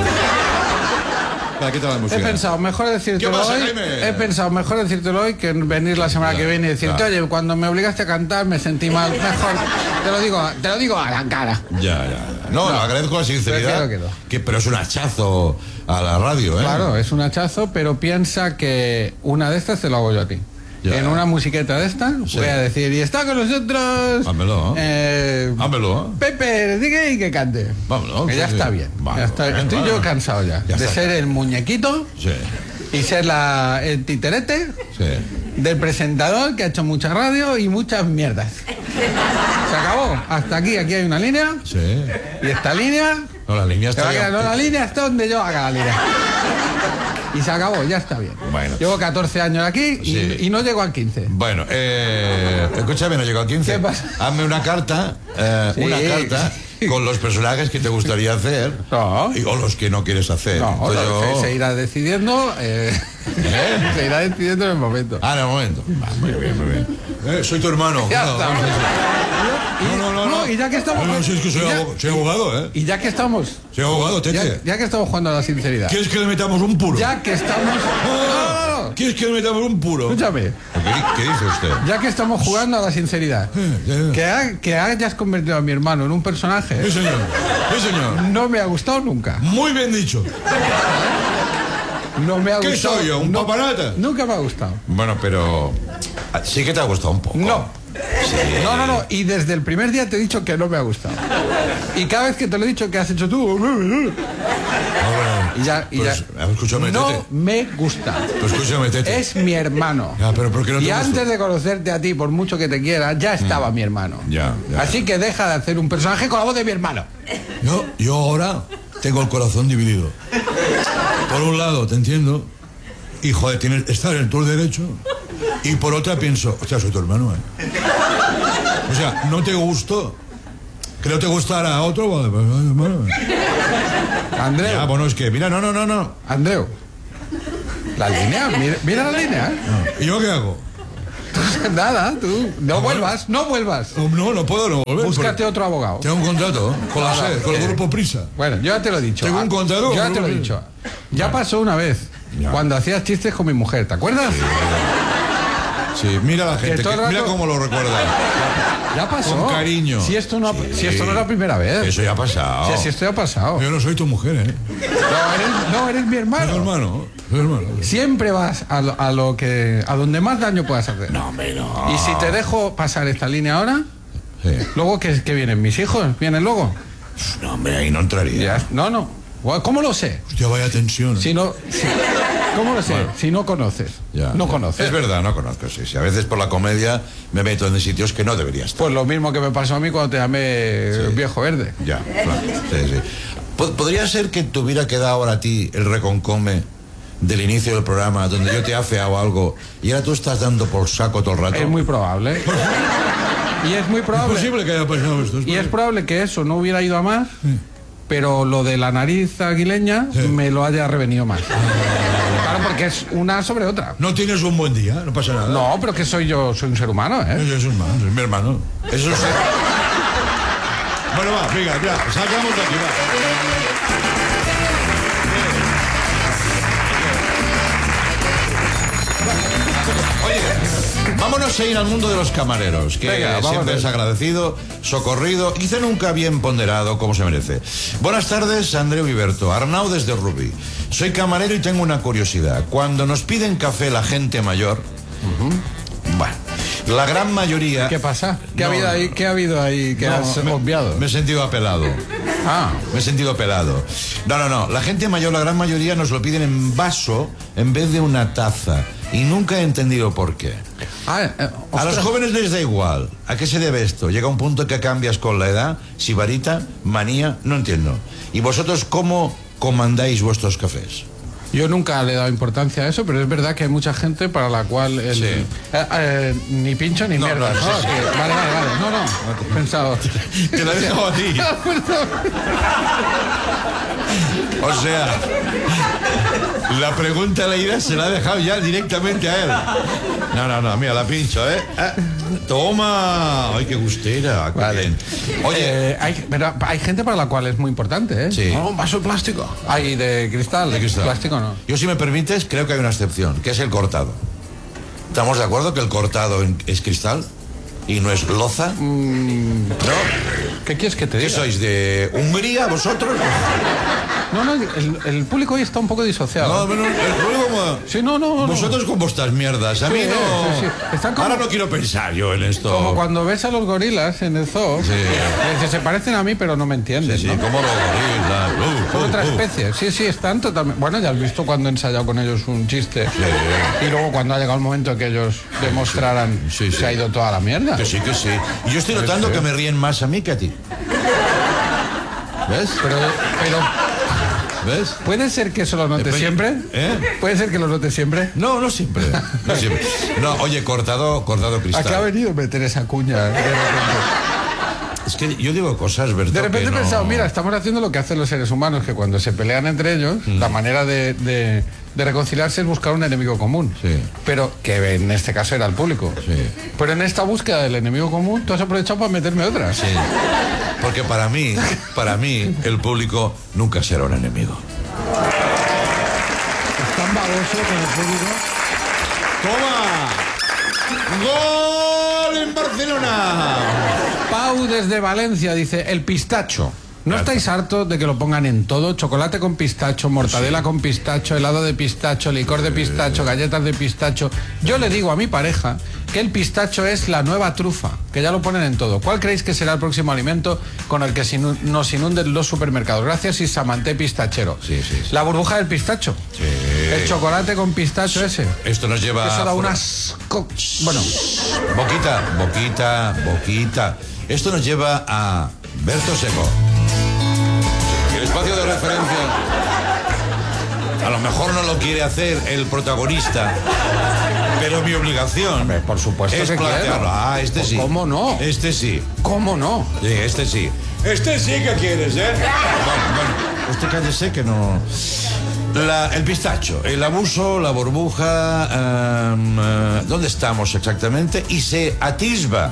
Speaker 1: Para, quita la
Speaker 2: He
Speaker 1: música.
Speaker 2: pensado, mejor decírtelo
Speaker 1: ¿Qué pasa,
Speaker 2: hoy.
Speaker 1: Jaime?
Speaker 2: He pensado, mejor decírtelo hoy que venir la semana
Speaker 1: Ya,
Speaker 2: que viene y decirte,
Speaker 1: ya.
Speaker 2: oye, cuando me obligaste a cantar me sentí mal. Mejor, te lo digo, te lo digo a la cara.
Speaker 1: Ya, ya. No,
Speaker 2: No,
Speaker 1: agradezco la sinceridad.
Speaker 2: prefiero que no.
Speaker 1: Que, pero es un hachazo a la radio, ¿eh?
Speaker 2: Claro, es un hachazo, pero piensa que una de estas te lo hago yo a ti.
Speaker 1: Ya.
Speaker 2: En una musiqueta de esta,
Speaker 1: Sí.
Speaker 2: voy a decir, y está con nosotros.
Speaker 1: Hámelo.
Speaker 2: Eh,
Speaker 1: Hámelo.
Speaker 2: Pepe, diga y que cante.
Speaker 1: Vámonos,
Speaker 2: Que ya
Speaker 1: sí, sí.
Speaker 2: está bien.
Speaker 1: Vale,
Speaker 2: Ya está-
Speaker 1: vale,
Speaker 2: estoy
Speaker 1: vale.
Speaker 2: yo cansado ya,
Speaker 1: Ya
Speaker 2: de
Speaker 1: está.
Speaker 2: ser el muñequito
Speaker 1: Sí,
Speaker 2: y ser la, el titerete
Speaker 1: sí.
Speaker 2: del presentador que ha hecho mucha radio y muchas mierdas. Se acabó. Hasta aquí, aquí hay una línea.
Speaker 1: Sí.
Speaker 2: Y esta línea.
Speaker 1: No, la línea
Speaker 2: se va
Speaker 1: está
Speaker 2: a quedar, no, la línea está donde yo haga la línea. Y se acabó, ya está bien.
Speaker 1: Bueno.
Speaker 2: Llevo catorce años aquí y,
Speaker 1: Sí.
Speaker 2: y no llego al quince.
Speaker 1: Bueno, eh, escúchame, no llego a quince.
Speaker 2: ¿Qué pasa?
Speaker 1: Hazme una carta, eh,
Speaker 2: Sí.
Speaker 1: una carta con los personajes que te gustaría hacer
Speaker 2: No.
Speaker 1: y- o los que no quieres hacer.
Speaker 2: No,
Speaker 1: Entonces
Speaker 2: no,
Speaker 1: yo-
Speaker 2: se, se irá decidiendo. eh,
Speaker 1: ¿Eh?
Speaker 2: Se irá decidiendo en el momento.
Speaker 1: Ah, en el momento. Va, muy bien, muy bien. Eh, soy tu hermano.
Speaker 2: Ya
Speaker 1: No,
Speaker 2: está.
Speaker 1: vamos a ver.
Speaker 2: Y-
Speaker 1: No, no, no, no.
Speaker 2: Y ya que estamos.
Speaker 1: No, no, si es que soy,
Speaker 2: y ya-
Speaker 1: abo- soy abogado, ¿eh?
Speaker 2: Y ya que estamos.
Speaker 1: Soy abogado,
Speaker 2: Ya,
Speaker 1: Tete.
Speaker 2: ya que estamos jugando a la sinceridad.
Speaker 1: ¿Quieres que le metamos un puro?
Speaker 2: Ya que estamos. No, no, no.
Speaker 1: ¿Quieres que le metamos un puro?
Speaker 2: Escúchame.
Speaker 1: ¿Qué, qué dice usted?
Speaker 2: Ya que estamos jugando a la sinceridad.
Speaker 1: ya, ya.
Speaker 2: Que, ha- que hayas convertido a mi hermano en un personaje.
Speaker 1: Sí, señor. Sí, señor.
Speaker 2: No me ha gustado nunca.
Speaker 1: Muy bien dicho.
Speaker 2: No me ha
Speaker 1: ¿Qué
Speaker 2: gustado.
Speaker 1: soy yo, un
Speaker 2: no-
Speaker 1: papanata?
Speaker 2: Nunca me ha gustado.
Speaker 1: Bueno, pero ah, sí que te ha gustado un poco.
Speaker 2: No.
Speaker 1: Sí.
Speaker 2: No, no, no. Y desde el primer día te he dicho que no me ha gustado. Y cada vez que te lo he dicho, ¿qué has hecho tú?
Speaker 1: Ah,
Speaker 2: Y ya, y
Speaker 1: Pues,
Speaker 2: ya.
Speaker 1: escúchame,
Speaker 2: no
Speaker 1: Tete.
Speaker 2: me gusta.
Speaker 1: Pues escúchame, Tete.
Speaker 2: Es mi hermano.
Speaker 1: Ya, pero ¿por qué no te
Speaker 2: Y
Speaker 1: gusta?
Speaker 2: antes de conocerte a ti, por mucho que te quiera, ya estaba mi hermano.
Speaker 1: Ya, ya.
Speaker 2: Así que deja de hacer un personaje con la voz de mi hermano.
Speaker 1: Yo, yo ahora tengo el corazón dividido. Por un lado, te entiendo. Y joder, tienes, estar en tu derecho. Y por otra pienso, o sea, soy tu hermano, ¿eh? O sea, no te gustó. Que no te gustara a otro, vale, pues, ay, hermano.
Speaker 2: Andreu,
Speaker 1: Ya, bueno, es que, mira, no, no, no, no.
Speaker 2: Andreu. La línea, mira, mira la línea. ¿eh?
Speaker 1: ¿Y yo qué hago?
Speaker 2: Nada, tú no vuelvas, no vuelvas.
Speaker 5: No, no puedo no volver.
Speaker 2: Búscate otro abogado.
Speaker 5: Tengo un contrato con la
Speaker 2: Ahora,
Speaker 5: SER, con el
Speaker 2: eh,
Speaker 5: grupo Prisa.
Speaker 2: Bueno, yo ya te lo he dicho.
Speaker 5: Tengo un contrato
Speaker 2: Yo ya
Speaker 5: con
Speaker 2: te lo he
Speaker 5: Grupo
Speaker 2: dicho. Ya pasó una vez,
Speaker 5: Ya.
Speaker 2: cuando hacías chistes con mi mujer, ¿te acuerdas?
Speaker 5: Sí, mira la gente,
Speaker 2: todo el
Speaker 5: que- mira
Speaker 2: rato-
Speaker 5: cómo lo recuerda.
Speaker 2: Ya pasó.
Speaker 5: Con cariño.
Speaker 2: Si esto no, si esto no es la primera vez.
Speaker 1: Eso ya ha pasado.
Speaker 2: Si, si esto ya ha pasado.
Speaker 5: Yo no soy tu mujer, ¿eh?
Speaker 2: No, eres, no, eres mi hermano.
Speaker 5: Soy hermano, soy hermano.
Speaker 2: Siempre vas a lo, a lo que a donde más daño puedas hacer.
Speaker 1: No, hombre, no.
Speaker 2: Y si te dejo pasar esta línea ahora,
Speaker 1: Sí.
Speaker 2: luego que, que vienen mis hijos, vienen luego.
Speaker 1: No, hombre, ahí no entraría.
Speaker 2: Ya, no, no. ¿Cómo lo sé?
Speaker 5: Hostia, vaya tensión.
Speaker 2: Si no, si- ¿cómo lo sé? Si no conoces.
Speaker 1: Ya,
Speaker 2: no
Speaker 1: ya.
Speaker 2: conoces.
Speaker 1: Es verdad, no conozco, sí, sí. A veces por la comedia me meto en sitios que no debería estar.
Speaker 2: Pues lo mismo que me pasó a mí cuando te llamé viejo verde.
Speaker 1: Ya, claro. Sí, sí. Po- ¿Podría ser que te hubiera quedado ahora a ti el reconcome del inicio del programa, donde yo te he afeado algo y ahora tú estás dando por saco todo el rato?
Speaker 2: Es muy probable. Y es muy
Speaker 5: Es
Speaker 2: probable.
Speaker 5: posible que haya pasado esto.
Speaker 2: Y es probable que eso no hubiera ido a más, pero lo de la nariz aguileña
Speaker 5: Sí.
Speaker 2: me lo haya revenido más. Claro, porque es una sobre otra.
Speaker 5: No tienes un buen día, no pasa nada.
Speaker 2: No, pero que soy yo, soy un ser humano, ¿eh?
Speaker 5: Es, es, hermano, es mi hermano.
Speaker 1: Eso sí.
Speaker 5: Bueno, va, venga, ya, sacamos de aquí, va.
Speaker 1: Oye, vámonos a ir al mundo de los camareros, que
Speaker 2: Venga,
Speaker 1: siempre
Speaker 2: vámonos.
Speaker 1: es agradecido, socorrido, quizá nunca bien ponderado como se merece. Buenas tardes, Andreu Iberto, Arnau desde Rubí. Soy camarero y tengo una curiosidad. Cuando nos piden café la gente mayor, bueno, la gran mayoría...
Speaker 2: ¿Qué pasa? ¿Qué,
Speaker 1: No,
Speaker 2: ha, habido
Speaker 1: no,
Speaker 2: ahí, ¿Qué ha habido ahí que
Speaker 1: No,
Speaker 2: has
Speaker 1: me-
Speaker 2: obviado?
Speaker 1: Me he sentido apelado.
Speaker 2: Ah,
Speaker 1: Me he sentido pelado. No, no, no. La gente mayor, la gran mayoría, nos lo piden en vaso en vez de una taza. Y nunca he entendido por qué.
Speaker 2: ah eh,
Speaker 1: A
Speaker 2: ostras.
Speaker 1: los jóvenes les da igual. ¿A qué se debe esto? Llega un punto que cambias con la edad. Sibarita, manía, no entiendo. ¿Y vosotros cómo comandáis vuestros cafés?
Speaker 2: Yo nunca le he dado importancia a eso, pero es verdad que hay mucha gente para la cual el,
Speaker 1: Sí.
Speaker 2: eh, eh, ni pincho ni
Speaker 1: No,
Speaker 2: mierda.
Speaker 1: no,
Speaker 2: ¿no?
Speaker 1: sí, sí.
Speaker 2: Que- vale, vale, vale. No, no. He pensado.
Speaker 1: Te lo he dejado a ti. O sea, la pregunta leída se la ha dejado ya directamente a él. No, no, no, mira, la pincho, ¿eh? Ah, toma. Ay, qué gustera. Qué
Speaker 2: Vale.
Speaker 1: bien. Oye,
Speaker 2: Eh, hay, pero hay gente para la cual es muy importante, ¿eh?
Speaker 1: Sí.
Speaker 2: Oh, un vaso de plástico. Hay de cristal.
Speaker 1: de cristal.
Speaker 2: Plástico no.
Speaker 1: Yo, si me permites, creo que hay una excepción, que es el cortado. ¿Estamos de acuerdo que el cortado en- es cristal y no es loza? ¿No?
Speaker 2: ¿Qué quieres que te
Speaker 1: ¿Qué
Speaker 2: diga?
Speaker 1: sois, de Hungría vosotros?
Speaker 2: No, no, el, el público hoy está un poco disociado.
Speaker 1: No, no, el público como...
Speaker 2: Sí, no, no, no.
Speaker 1: Vosotros con vuestras mierdas, a mí
Speaker 2: Sí,
Speaker 1: no...
Speaker 2: sí, sí. Están como-
Speaker 1: Ahora no quiero pensar yo en esto.
Speaker 2: Como cuando ves a los gorilas en el zoo,
Speaker 1: Sí.
Speaker 2: que dices, se parecen a mí, pero no me entienden,
Speaker 1: Sí,
Speaker 2: ¿no?
Speaker 1: como los gorilas. Uh,
Speaker 2: Son
Speaker 1: uh,
Speaker 2: otra
Speaker 1: uh.
Speaker 2: especie. Sí, sí, están totalmente... Bueno, ya has visto cuando he ensayado con ellos un chiste. Y luego cuando ha llegado el momento que ellos demostraran,
Speaker 1: Sí, sí.
Speaker 2: se ha ido toda la mierda.
Speaker 1: Que sí, que sí. Y yo estoy notando que me ríen más a mí que a ti. ¿Ves?
Speaker 2: Pero, pero
Speaker 1: ¿Ves?
Speaker 2: ¿puede ser que eso lo notes
Speaker 1: Espe-
Speaker 2: siempre?
Speaker 1: ¿Eh?
Speaker 2: ¿Puede ser que lo notes siempre?
Speaker 1: No, no siempre. No siempre. No, oye, cortado, cortado
Speaker 2: ¿A qué ha
Speaker 1: cristal.
Speaker 2: venido a meter esa cuña? De repente,
Speaker 1: Es que yo digo cosas, ¿verdad?
Speaker 2: de repente he
Speaker 1: que no-
Speaker 2: pensado, mira, estamos haciendo lo que hacen los seres humanos, que cuando se pelean entre ellos,
Speaker 1: Mm.
Speaker 2: la manera de, de- de reconciliarse es buscar un enemigo común.
Speaker 1: Sí.
Speaker 2: Pero que en este caso era el público.
Speaker 1: Sí.
Speaker 2: Pero en esta búsqueda del enemigo común, tú has aprovechado para meterme otra.
Speaker 1: Sí. Porque para mí, para mí, el público nunca será un enemigo.
Speaker 2: Es tan baboso con el público.
Speaker 1: ¡Toma! ¡Gol en Barcelona!
Speaker 2: Pau desde Valencia dice, el pistacho. ¿No estáis hartos de que lo pongan en todo? Chocolate con pistacho, mortadela con pistacho, helado de pistacho, licor de pistacho, galletas de pistacho. Yo le digo a mi pareja que el pistacho es la nueva trufa, que ya lo ponen en todo. ¿Cuál creéis que será el próximo alimento con el que sinu- nos inunden los supermercados? Gracias, Isamanté Pistachero.
Speaker 1: Sí, sí, sí.
Speaker 2: La burbuja del pistacho.
Speaker 1: Sí.
Speaker 2: El chocolate con pistacho ese.
Speaker 1: Esto nos lleva...
Speaker 2: Eso da
Speaker 1: fuera.
Speaker 2: unas... co- Bueno,
Speaker 1: Boquita, boquita, boquita. Esto nos lleva a Berto Seco. El espacio de referencia. A lo mejor no lo quiere hacer el protagonista, pero mi obligación
Speaker 2: por supuesto
Speaker 1: es
Speaker 2: que
Speaker 1: plantearlo.
Speaker 2: quiero.
Speaker 1: Ah, este sí.
Speaker 2: ¿Cómo no?
Speaker 1: Este sí.
Speaker 2: ¿cómo no?
Speaker 1: Sí, este sí. Este sí que quieres, ¿eh? Bueno, bueno, usted cállese que no... La, el pistacho, el abuso, la burbuja, um, uh, ¿dónde estamos exactamente? Y se atisba.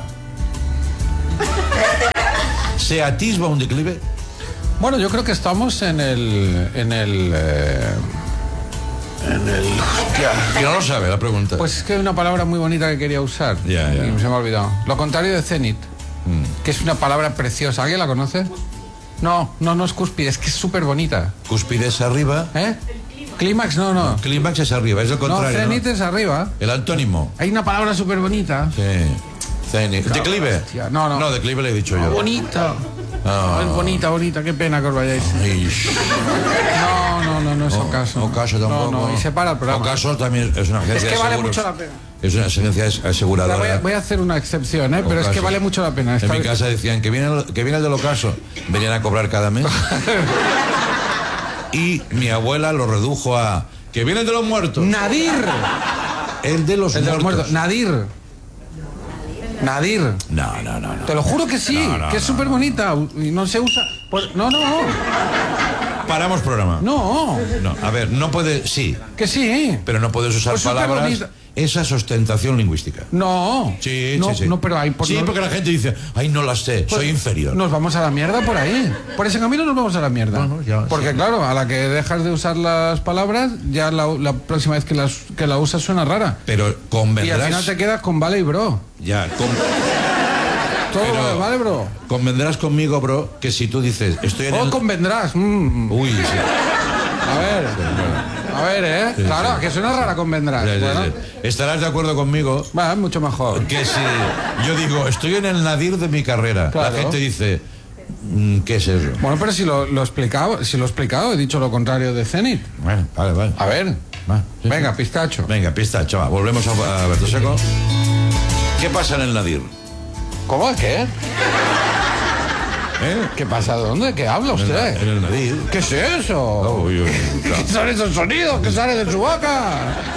Speaker 1: ¿Se atisba un declive?
Speaker 2: Bueno, yo creo que estamos en el... En el eh, en el... Hostia.
Speaker 1: Que no lo sabe la pregunta.
Speaker 2: Pues es que hay una palabra muy bonita que quería usar.
Speaker 1: Ya, ya.
Speaker 2: Y se me ha olvidado. Lo contrario de cenit, mm. que es una palabra preciosa. ¿Alguien la conoce? No, no, no es cúspide, es que es súper bonita.
Speaker 1: Cúspide es arriba.
Speaker 2: ¿Eh? Clímax, no, no.
Speaker 1: Clímax es arriba, es el contrario.
Speaker 2: No, cenit
Speaker 1: ¿no?
Speaker 2: es arriba.
Speaker 1: El antónimo.
Speaker 2: Hay una palabra súper bonita.
Speaker 1: Sí. Cenit. ¿Declive?
Speaker 2: Hostia, no, no.
Speaker 1: No, declive le he dicho yo.
Speaker 2: Bonita.
Speaker 1: Ah.
Speaker 2: Es bonita, bonita, qué pena que os vayáis.
Speaker 1: Ay.
Speaker 2: No, no, no, no es
Speaker 1: O-
Speaker 2: ocaso.
Speaker 1: Ocaso tampoco.
Speaker 2: No, no, y se para el programa.
Speaker 1: Ocaso también es una agencia
Speaker 2: Es que
Speaker 1: de
Speaker 2: vale
Speaker 1: seguros.
Speaker 2: mucho la pena.
Speaker 1: Es una agencia aseguradora.
Speaker 2: Voy a, voy a hacer una excepción, ¿eh? Pero es que
Speaker 1: Ocaso.
Speaker 2: vale mucho la pena.
Speaker 1: En
Speaker 2: Esta
Speaker 1: mi
Speaker 2: vez-
Speaker 1: casa decían que viene, el, que viene el del ocaso. Venían a cobrar cada mes. Y mi abuela lo redujo a que viene el de los muertos.
Speaker 2: Nadir.
Speaker 1: El de los
Speaker 2: El de los
Speaker 1: muertos.
Speaker 2: muertos. Nadir. Nadir.
Speaker 1: No, no, no, no.
Speaker 2: Te lo juro que sí,
Speaker 1: No, no,
Speaker 2: que es
Speaker 1: no,
Speaker 2: súper bonita. Y no se usa. Pues- no, no, no.
Speaker 1: Paramos programa.
Speaker 2: No.
Speaker 1: No, a ver, no puede, sí,
Speaker 2: Que sí.
Speaker 1: pero no puedes usar
Speaker 2: Pues súper
Speaker 1: palabras.
Speaker 2: bonita.
Speaker 1: Esa es ostentación lingüística.
Speaker 2: No.
Speaker 1: Sí,
Speaker 2: no,
Speaker 1: sí, sí.
Speaker 2: No, pero hay. por-
Speaker 1: sí,
Speaker 2: no-
Speaker 1: porque la gente dice, ay, no las sé,
Speaker 2: pues
Speaker 1: soy inferior.
Speaker 2: Nos vamos a la mierda por ahí. Por ese camino nos vamos a la mierda.
Speaker 1: Bueno, ya,
Speaker 2: porque
Speaker 1: sí.
Speaker 2: claro, a la que dejas de usar las palabras, ya la, la próxima vez que las que la usas suena rara.
Speaker 1: Pero
Speaker 2: Y al
Speaker 1: convendrás.
Speaker 2: final te quedas con vale y bro.
Speaker 1: Ya, con-
Speaker 2: Todo
Speaker 1: Pero-
Speaker 2: vale, vale, bro.
Speaker 1: convendrás conmigo, bro, que si tú dices, estoy en
Speaker 2: O
Speaker 1: el.
Speaker 2: convendrás. mm.
Speaker 1: Uy, sí.
Speaker 2: A ver. A ver, ¿eh?
Speaker 1: Sí,
Speaker 2: claro,
Speaker 1: sí.
Speaker 2: que suena rara convendrás.
Speaker 1: Sí, sí,
Speaker 2: Bueno,
Speaker 1: sí. Estarás de acuerdo conmigo
Speaker 2: va, mucho mejor.
Speaker 1: que si yo digo, estoy en el nadir de mi carrera,
Speaker 2: Claro.
Speaker 1: la gente dice, mm, ¿qué es eso?
Speaker 2: Bueno, pero si lo, lo he explicado, si lo he explicado, he dicho lo contrario de Zenit.
Speaker 1: Bueno, vale, vale.
Speaker 2: A ver.
Speaker 1: Va, sí,
Speaker 2: Venga,
Speaker 1: sí.
Speaker 2: pistacho.
Speaker 1: Venga, pistacho, va, volvemos a, a Berto Seco. ¿Qué pasa en el nadir?
Speaker 2: ¿Cómo? ¿Qué?
Speaker 1: ¿Eh?
Speaker 2: ¿Qué pasa? ¿De dónde? ¿Qué habla
Speaker 1: En el,
Speaker 2: usted?
Speaker 1: en el nadir.
Speaker 2: ¿Qué es eso?
Speaker 1: Uy, uy,
Speaker 2: ¿Qué
Speaker 1: claro.
Speaker 2: son esos sonidos que salen de su boca?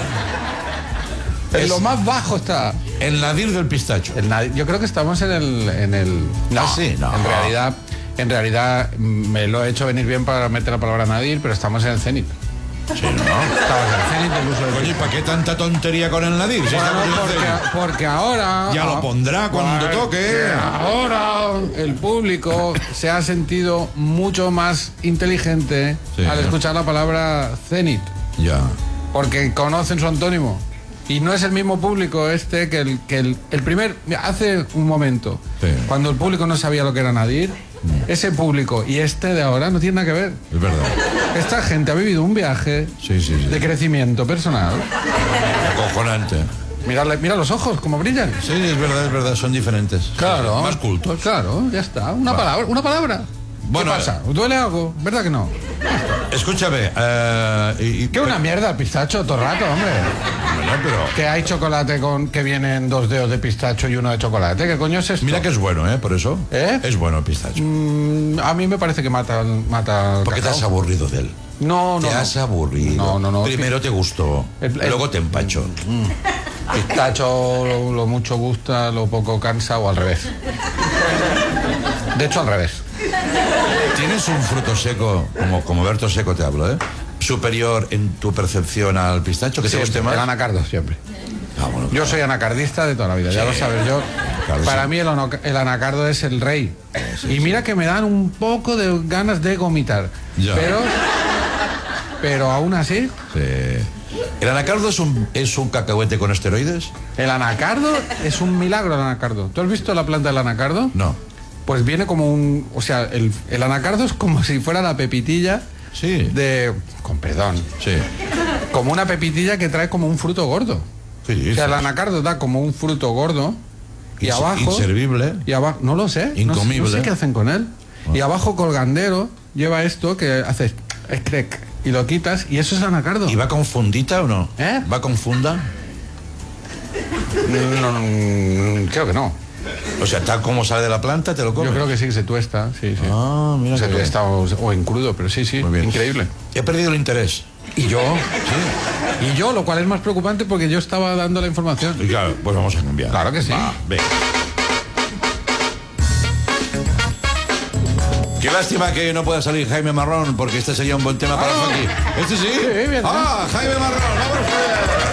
Speaker 2: En
Speaker 1: Es-
Speaker 2: lo más bajo está.
Speaker 1: El nadir del pistacho.
Speaker 2: El nadi- yo creo que estamos en el, en el.
Speaker 1: Ah, sí, no.
Speaker 2: En realidad, en realidad mm, me lo he hecho venir bien para meter la palabra nadir, pero estamos en el cenit.
Speaker 1: Sí, ¿no?
Speaker 2: Estamos en el cenit del uso del
Speaker 1: Oye, ¿para qué tanta tontería con el nadir? Si
Speaker 2: Bueno,
Speaker 1: estamos en el
Speaker 2: porque,
Speaker 1: cenit.
Speaker 2: porque ahora.
Speaker 1: Ya lo pondrá cuando
Speaker 2: Porque
Speaker 1: toque.
Speaker 2: Ahora el público se ha sentido mucho más inteligente
Speaker 1: Sí.
Speaker 2: al escuchar la palabra cenit,
Speaker 1: Ya.
Speaker 2: porque conocen su antónimo. Y no es el mismo público este que el, que el, el primer. Mira, hace un momento,
Speaker 1: Sí.
Speaker 2: cuando el público no sabía lo que era nadir, ese público y este de ahora no tiene nada que ver.
Speaker 1: Es verdad.
Speaker 2: Esta gente ha vivido un viaje
Speaker 1: Sí, sí, sí.
Speaker 2: de crecimiento personal.
Speaker 1: Acojonante.
Speaker 2: Mírale, mira los ojos, cómo brillan.
Speaker 1: Sí, es verdad, es verdad, son diferentes.
Speaker 2: Claro.
Speaker 1: Más cultos.
Speaker 2: Claro, ya está. Una
Speaker 1: Va.
Speaker 2: palabra, una palabra.
Speaker 1: Bueno,
Speaker 2: ¿Qué pasa? ¿Duele algo? ¿Verdad que no?
Speaker 1: Escúchame, eh, y, y-
Speaker 2: Que una mierda el pistacho todo el rato, hombre.
Speaker 1: Bueno, pero
Speaker 2: Que hay chocolate con que vienen dos dedos de pistacho y uno de chocolate. ¿Qué coño es esto?
Speaker 1: mira que es bueno, ¿eh? Por eso.
Speaker 2: ¿Eh?
Speaker 1: Es bueno el pistacho.
Speaker 2: Mm, a mí me parece que mata, mata
Speaker 1: ¿Por qué te
Speaker 2: cacao.
Speaker 1: has aburrido de él?
Speaker 2: No, no.
Speaker 1: Te
Speaker 2: no.
Speaker 1: has aburrido.
Speaker 2: No, no, no.
Speaker 1: Primero te gustó,
Speaker 2: El- el-
Speaker 1: luego te empachó.
Speaker 2: Pistacho lo, lo mucho gusta, lo poco cansa o al revés. De hecho, al revés.
Speaker 1: Tienes un fruto seco, como, como Berto Seco te hablo, ¿eh? Superior en tu percepción al pistacho, que te guste
Speaker 2: Siempre,
Speaker 1: más.
Speaker 2: el anacardo, siempre.
Speaker 1: Ah, bueno,
Speaker 2: Yo soy anacardista de toda la vida, ya
Speaker 1: Sí.
Speaker 2: lo sabes. Yo,
Speaker 1: Claro,
Speaker 2: para
Speaker 1: sí.
Speaker 2: mí el, ono- el anacardo es el rey. Y mira que me dan un poco de ganas de vomitar.
Speaker 1: Ya.
Speaker 2: Pero, pero aún así,
Speaker 1: Sí. ¿El anacardo es un, es un cacahuete con esteroides?
Speaker 2: el anacardo es un milagro el anacardo. ¿Tú has visto la planta del anacardo?
Speaker 1: No.
Speaker 2: Pues viene como un... O sea, el, el anacardo es como si fuera la pepitilla
Speaker 1: Sí.
Speaker 2: de... Con perdón.
Speaker 1: Sí.
Speaker 2: Como una pepitilla que trae como un fruto gordo.
Speaker 1: ¿Qué
Speaker 2: O
Speaker 1: dices?
Speaker 2: sea, el anacardo da como un fruto gordo y
Speaker 1: Ins-
Speaker 2: abajo...
Speaker 1: Inservible.
Speaker 2: Y abajo, no lo sé. no sé-
Speaker 1: Incomible.
Speaker 2: No sé, qué hacen con él.
Speaker 1: Ah.
Speaker 2: Y abajo colgandero lleva esto que haces crack y lo quitas y eso es anacardo.
Speaker 1: ¿Y va con fundita o no?
Speaker 2: ¿Eh?
Speaker 1: ¿Va con funda?
Speaker 2: No, no, no, creo que no.
Speaker 1: O sea, tal como sale de la planta, te lo comes.
Speaker 2: Yo creo que sí, que se tuesta. Sí, sí.
Speaker 1: Ah, mira
Speaker 2: se
Speaker 1: qué bien.
Speaker 2: tuesta o, o en crudo, pero sí, sí.
Speaker 1: Muy bien.
Speaker 2: Increíble.
Speaker 1: He perdido el interés.
Speaker 2: Y yo, y yo, lo cual es más preocupante porque yo estaba dando la información.
Speaker 1: Y claro, pues vamos a cambiar.
Speaker 2: Claro que sí.
Speaker 1: Va, venga. Qué lástima que no pueda salir Jaime Marrón, porque este sería un buen tema para
Speaker 2: Ah, no.
Speaker 1: Funky. ¿Este sí?
Speaker 2: Sí, bien,
Speaker 1: Ah, Jaime Marrón, vamos a ver.